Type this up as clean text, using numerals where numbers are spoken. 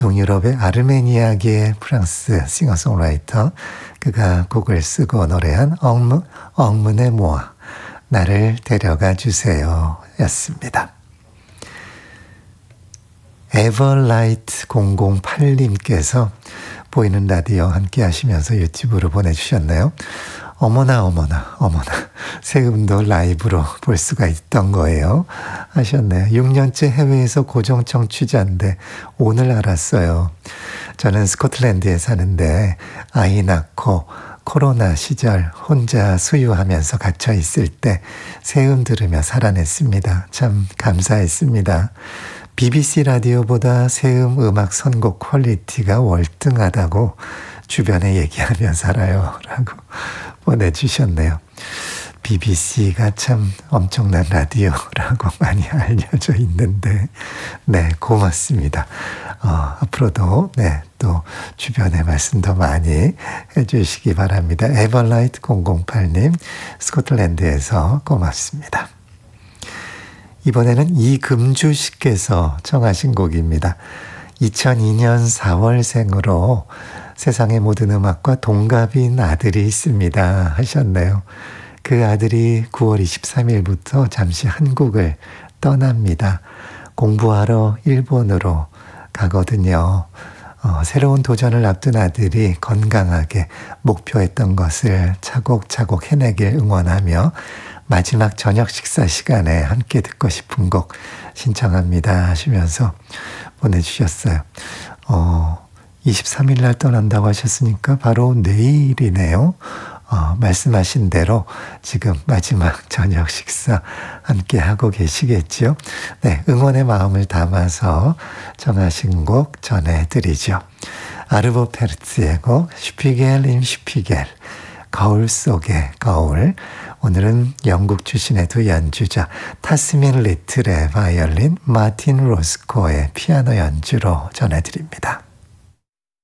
동유럽의 아르메니아계의 프랑스 싱어송라이터, 그가 곡을 쓰고 노래한 엉문의 모아, 나를 데려가 주세요 였습니다. 에버라이트 008님께서 보이는 라디오 함께 하시면서 유튜브로 보내주셨네요. 어머나 어머나 어머나, 세금도 라이브로 볼 수가 있던 거예요 하셨네요. 6년째 해외에서 고정 청취자인데 오늘 알았어요. 저는 스코틀랜드에 사는데 아이 낳고 코로나 시절 혼자 수유하면서 갇혀 있을 때 세금 들으며 살아냈습니다. 참 감사했습니다. BBC 라디오보다 세음 음악 선곡 퀄리티가 월등하다고 주변에 얘기하며 살아요 라고 보내주셨네요. BBC가 참 엄청난 라디오라고 많이 알려져 있는데, 네, 고맙습니다. 앞으로도 또 주변에 말씀 더 많이 해주시기 바랍니다. 에버라이트 008님, 스코틀랜드에서 고맙습니다. 이번에는 이금주 씨께서 청하신 곡입니다. 2002년 4월생으로 세상의 모든 음악과 동갑인 아들이 있습니다 하셨네요. 그 아들이 9월 23일부터 잠시 한국을 떠납니다. 공부하러 일본으로 가거든요. 새로운 도전을 앞둔 아들이 건강하게 목표했던 것을 차곡차곡 해내길 응원하며 마지막 저녁 식사 시간에 함께 듣고 싶은 곡 신청합니다 하시면서 보내주셨어요. 23일 날 떠난다고 하셨으니까 바로 내일이네요. 말씀하신 대로 지금 마지막 저녁 식사 함께 하고 계시겠죠. 네, 응원의 마음을 담아서 정하신 곡 전해드리죠. 아르보 페르츠의 곡 슈피겔 인 슈피겔, 거울 속의 거울. 오늘은 영국 출신의 두 연주자 타스민 리틀의 바이올린, 마틴 로스코의 피아노 연주로 전해드립니다.